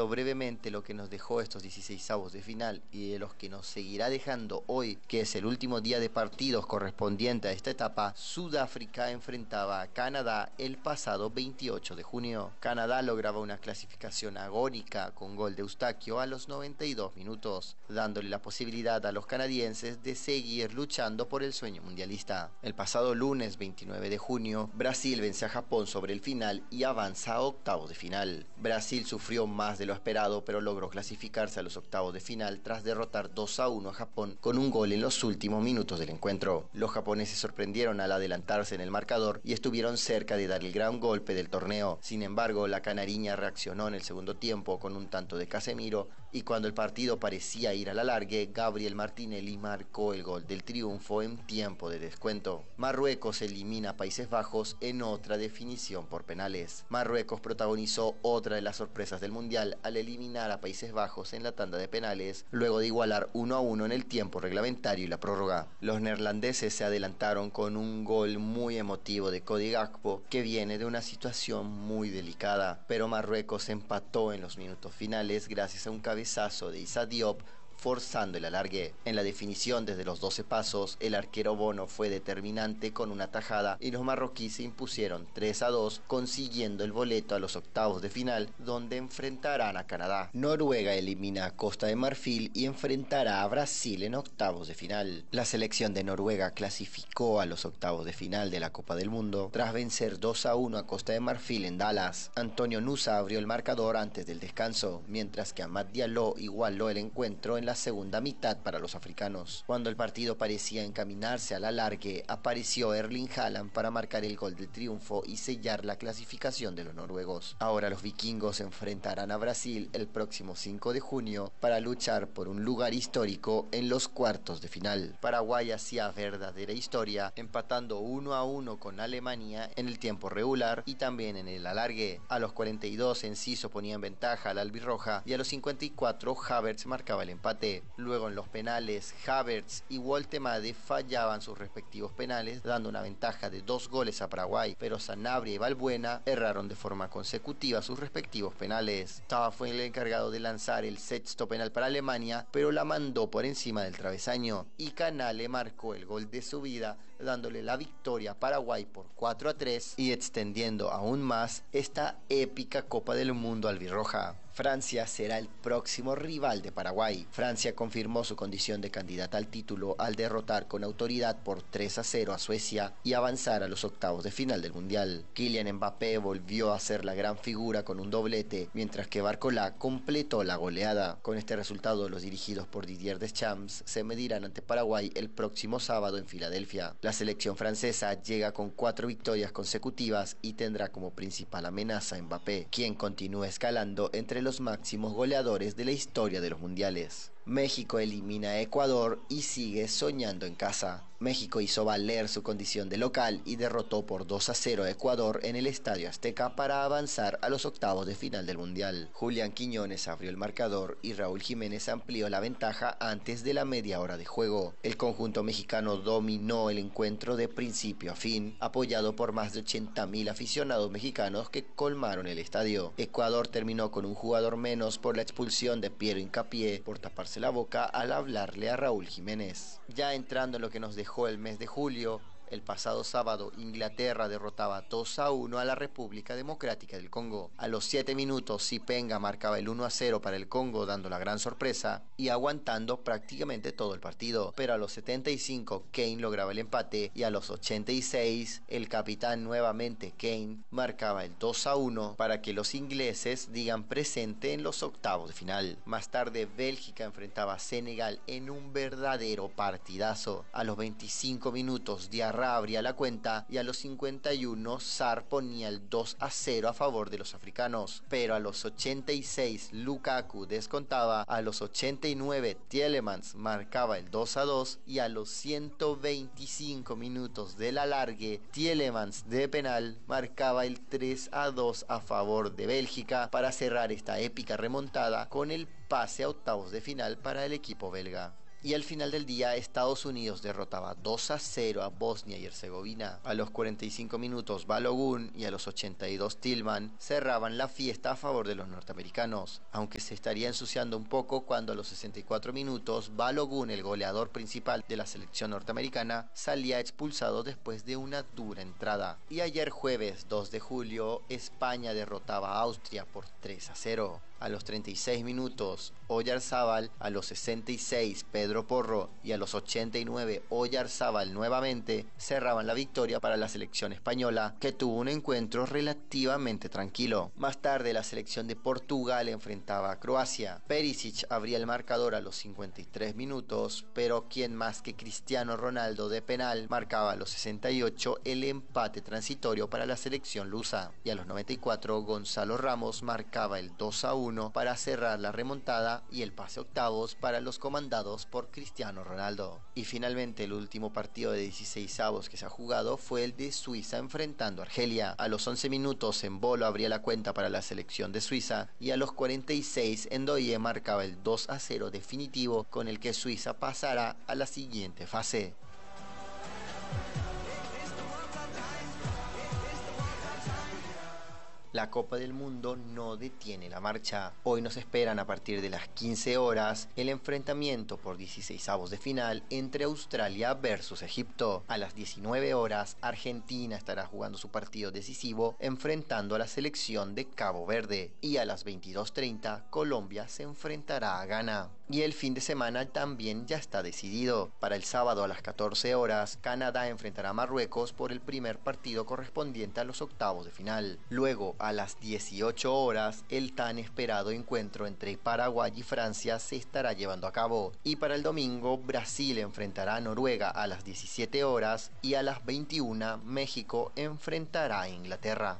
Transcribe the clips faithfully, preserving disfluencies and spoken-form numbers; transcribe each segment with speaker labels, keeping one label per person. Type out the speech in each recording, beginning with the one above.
Speaker 1: repasando brevemente lo que nos dejó estos dieciseisavos de final y de los que nos seguirá dejando hoy, que es el último día de partidos correspondiente a esta etapa, Sudáfrica enfrentaba a Canadá el pasado veintiocho de junio. Canadá lograba una clasificación agónica con gol de Eustaquio a los noventa y dos minutos, dándole la posibilidad a los canadienses de seguir luchando por el sueño mundialista. El pasado lunes veintinueve de junio, Brasil vence a Japón sobre el final y avanza a octavos de final. Brasil sufrió más de lo esperado, pero logró clasificarse a los octavos de final tras derrotar dos a uno a Japón con un gol en los últimos minutos del encuentro. Los japoneses sorprendieron al adelantarse en el marcador y estuvieron cerca de dar el gran golpe del torneo. Sin embargo, la canariña reaccionó en el segundo tiempo con un tanto de Casemiro y cuando el partido parecía ir a la largue, Gabriel Martinelli marcó el gol del triunfo en tiempo de descuento. Marruecos elimina a Países Bajos en otra definición por penales. Marruecos protagonizó otra de las sorpresas del Mundial al eliminar a Países Bajos en la tanda de penales, luego de igualar uno a uno en el tiempo reglamentario y la prórroga. Los neerlandeses se adelantaron con un gol muy emotivo de Cody Gakpo, que viene de una situación muy delicada, pero Marruecos empató en los minutos finales gracias a un cabezazo de Issa Diop, forzando el alargue. En la definición desde los doce pasos, el arquero Bono fue determinante con una tajada y los marroquíes se impusieron tres a dos, consiguiendo el boleto a los octavos de final, donde enfrentarán a Canadá. Noruega elimina a Costa de Marfil y enfrentará a Brasil en octavos de final. La selección de Noruega clasificó a los octavos de final de la Copa del Mundo tras vencer dos a uno a Costa de Marfil en Dallas. Antonio Nusa abrió el marcador antes del descanso, mientras que Amad Diallo igualó el encuentro en la segunda mitad para los africanos. Cuando el partido parecía encaminarse a la largue, apareció Erling Haaland para marcar el gol del triunfo y sellar la clasificación de los noruegos. Ahora los vikingos enfrentarán a Brasil el próximo cinco de junio para luchar por un lugar histórico en los cuartos de final. Paraguay hacía verdadera historia, empatando uno a uno con Alemania en el tiempo regular y también en el alargue. A los cuarenta y dos Enciso ponía en ventaja al albirroja y a los cincuenta y cuatro Havertz marcaba el empate. Luego en los penales, Havertz y Woltemade fallaban sus respectivos penales, dando una ventaja de dos goles a Paraguay, pero Sanabria y Balbuena erraron de forma consecutiva sus respectivos penales. Tava fue el encargado de lanzar el sexto penal para Alemania, pero la mandó por encima del travesaño, y Canale marcó el gol de su vida, dándole la victoria a Paraguay por cuatro a tres y extendiendo aún más esta épica Copa del Mundo albirroja. Francia será el próximo rival de Paraguay. Francia confirmó su condición de candidata al título al derrotar con autoridad por tres a cero a Suecia y avanzar a los octavos de final del Mundial. Kylian Mbappé volvió a ser la gran figura con un doblete, mientras que Barcola completó la goleada. Con este resultado, los dirigidos por Didier Deschamps se medirán ante Paraguay el próximo sábado en Filadelfia. La selección francesa llega con cuatro victorias consecutivas y tendrá como principal amenaza a Mbappé, quien continúa escalando entre los los máximos goleadores de la historia de los mundiales. México elimina a Ecuador y sigue soñando en casa. México hizo valer su condición de local y derrotó por dos a cero a Ecuador en el Estadio Azteca para avanzar a los octavos de final del Mundial. Julián Quiñones abrió el marcador y Raúl Jiménez amplió la ventaja antes de la media hora de juego. El conjunto mexicano dominó el encuentro de principio a fin, apoyado por más de ochenta mil aficionados mexicanos que colmaron el estadio. Ecuador terminó con un jugador menos por la expulsión de Piero Hincapié por taparse la boca al hablarle a Raúl Jiménez. Ya entrando en lo que nos dejó el mes de julio, el pasado sábado, Inglaterra derrotaba dos a uno a la República Democrática del Congo. A los siete minutos, Sipenga marcaba el uno a cero para el Congo, dando la gran sorpresa y aguantando prácticamente todo el partido. Pero a los setenta y cinco, Kane lograba el empate y a los ochenta y seis, el capitán nuevamente Kane marcaba el dos a uno para que los ingleses digan presente en los octavos de final. Más tarde, Bélgica enfrentaba a Senegal en un verdadero partidazo. A los veinticinco minutos, Diarra abría la cuenta y a los cincuenta y uno Sarr ponía el dos a cero a favor de los africanos, pero a los ochenta y seis Lukaku descontaba, a los ochenta y nueve Tielemans marcaba el dos a dos y a los ciento veinticinco minutos del alargue Tielemans de penal marcaba el tres a dos a favor de Bélgica para cerrar esta épica remontada con el pase a octavos de final para el equipo belga. Y al final del día, Estados Unidos derrotaba dos a cero a Bosnia y Herzegovina. A los cuarenta y cinco minutos, Balogun y a los ochenta y dos, Tillman cerraban la fiesta a favor de los norteamericanos, aunque se estaría ensuciando un poco cuando a los sesenta y cuatro minutos, Balogun, el goleador principal de la selección norteamericana, salía expulsado después de una dura entrada. Y ayer jueves dos de julio, España derrotaba a Austria por tres a cero. A los treinta y seis minutos, Oyarzábal, a los sesenta y seis, Pedro Porro y a los ochenta y nueve, Oyarzábal nuevamente cerraban la victoria para la selección española, que tuvo un encuentro relativamente tranquilo. Más tarde, la selección de Portugal enfrentaba a Croacia. Perisic abría el marcador a los cincuenta y tres minutos, pero quien más que Cristiano Ronaldo de penal marcaba a los sesenta y ocho el empate transitorio para la selección lusa. Y a los noventa y cuatro, Gonzalo Ramos marcaba el dos a uno para cerrar la remontada y el pase a octavos para los comandados por Cristiano Ronaldo. Y finalmente, el último partido de dieciseisavos que se ha jugado fue el de Suiza enfrentando a Argelia. A los once minutos, Embolo abría la cuenta para la selección de Suiza y a los cuarenta y seis, Ndoye marcaba el dos a cero definitivo con el que Suiza pasará a la siguiente fase. La Copa del Mundo no detiene la marcha. Hoy nos esperan a partir de las quince horas el enfrentamiento por dieciseisavos de final entre Australia versus Egipto. A las diecinueve horas, Argentina estará jugando su partido decisivo enfrentando a la selección de Cabo Verde. Y a las veintidós treinta, Colombia se enfrentará a Ghana. Y el fin de semana también ya está decidido. Para el sábado a las catorce horas, Canadá enfrentará a Marruecos por el primer partido correspondiente a los octavos de final. Luego, a las dieciocho horas, el tan esperado encuentro entre Paraguay y Francia se estará llevando a cabo. Y para el domingo, Brasil enfrentará a Noruega a las diecisiete horas y a las veintiuna, México enfrentará a Inglaterra.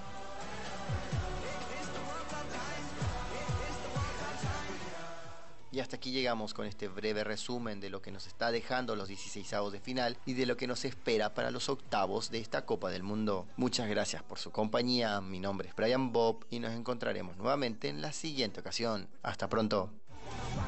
Speaker 1: Y hasta aquí llegamos con este breve resumen de lo que nos está dejando los dieciseisavos de final y de lo que nos espera para los octavos de esta Copa del Mundo. Muchas gracias por su compañía, mi nombre es Brian Bob y nos encontraremos nuevamente en la siguiente ocasión. Hasta pronto.